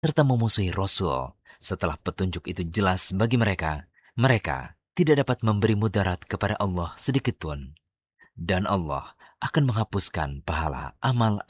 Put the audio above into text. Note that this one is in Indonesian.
serta memusuhi Rasul. Setelah petunjuk itu jelas bagi mereka, mereka tidak dapat memberi mudarat kepada Allah sedikit pun. Dan Allah akan menghapuskan pahala amal